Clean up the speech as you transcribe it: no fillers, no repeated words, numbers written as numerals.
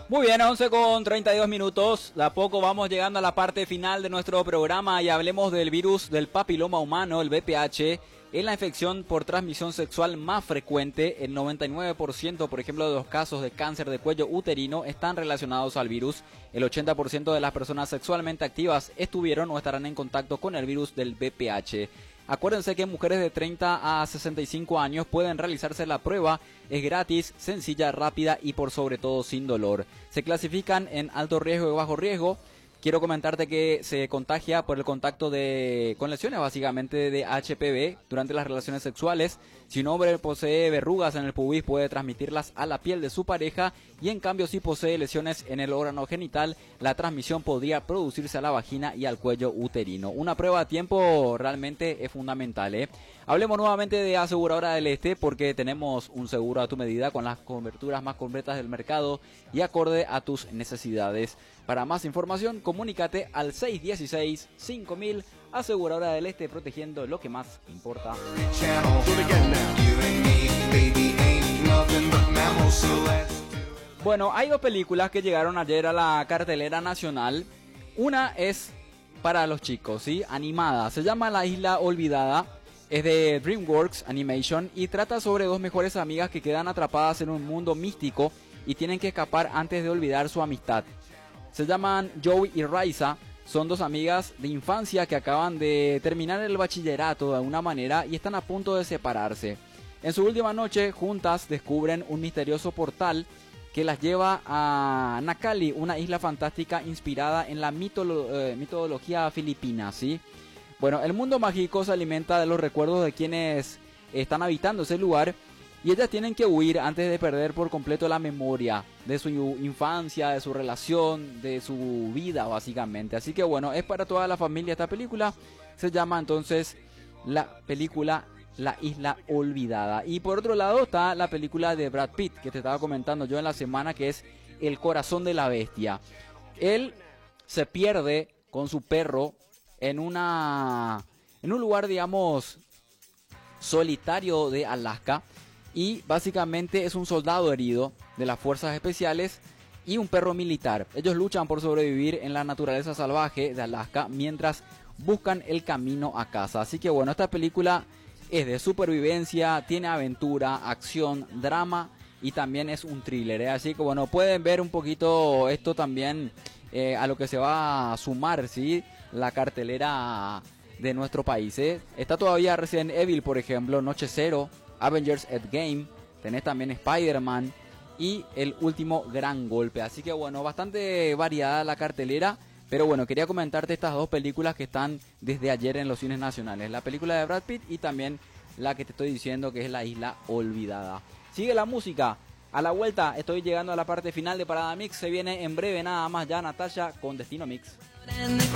Muy bien, 11 con 32 minutos. De a poco vamos llegando a la parte final de nuestro programa y hablemos del virus del papiloma humano, el VPH. Es la infección por transmisión sexual más frecuente. El 99%, por ejemplo, de los casos de cáncer de cuello uterino están relacionados al virus. El 80% de las personas sexualmente activas estuvieron o estarán en contacto con el virus del VPH. Acuérdense que mujeres de 30 a 65 años pueden realizarse la prueba. Es gratis, sencilla, rápida y por sobre todo sin dolor. Se clasifican en alto riesgo y bajo riesgo. Quiero comentarte que se contagia por el contacto con lesiones básicamente de HPV durante las relaciones sexuales. Si un hombre posee verrugas en el pubis puede transmitirlas a la piel de su pareja y en cambio si posee lesiones en el órgano genital la transmisión podría producirse a la vagina y al cuello uterino. Una prueba a tiempo realmente es fundamental, ¿eh? Hablemos nuevamente de Aseguradora del Este porque tenemos un seguro a tu medida con las coberturas más completas del mercado y acorde a tus necesidades. Para más información, comunícate al 616-5000, Aseguradora del Este, protegiendo lo que más importa. Bueno, hay dos películas que llegaron ayer a la cartelera nacional. Una es para los chicos, ¿sí? Animada, se llama La Isla Olvidada. Es de DreamWorks Animation y trata sobre dos mejores amigas que quedan atrapadas en un mundo místico y tienen que escapar antes de olvidar su amistad. Se llaman Joey y Raisa, son dos amigas de infancia que acaban de terminar el bachillerato de alguna manera y están a punto de separarse. En su última noche, juntas descubren un misterioso portal que las lleva a Nakali, una isla fantástica inspirada en la mitología filipina, ¿sí? Bueno, el mundo mágico se alimenta de los recuerdos de quienes están habitando ese lugar y ellas tienen que huir antes de perder por completo la memoria de su infancia, de su relación, de su vida básicamente. Así que bueno, es para toda la familia esta película. Se llama entonces la película La Isla Olvidada. Y por otro lado está la película de Brad Pitt que te estaba comentando yo en la semana, que es El Corazón de la Bestia. Él se pierde con su perro en un lugar, digamos, solitario de Alaska. Y básicamente es un soldado herido de las fuerzas especiales y un perro militar. Ellos luchan por sobrevivir en la naturaleza salvaje de Alaska mientras buscan el camino a casa. Así que bueno, esta película es de supervivencia, tiene aventura, acción, drama y también es un thriller, ¿eh? Así que bueno, pueden ver un poquito esto también a lo que se va a sumar, ¿sí? La cartelera de nuestro país, ¿eh? Está todavía Resident Evil, por ejemplo, Noche Cero, Avengers Endgame, tenés también Spider-Man y El Último Gran Golpe. Así que bueno, bastante variada la cartelera. Pero bueno, quería comentarte estas dos películas que están desde ayer en los cines nacionales. La película de Brad Pitt y también la que te estoy diciendo que es La Isla Olvidada. Sigue la música. A la vuelta estoy llegando a la parte final de Parada Mix. Se viene en breve nada más ya Natalia con Destino Mix.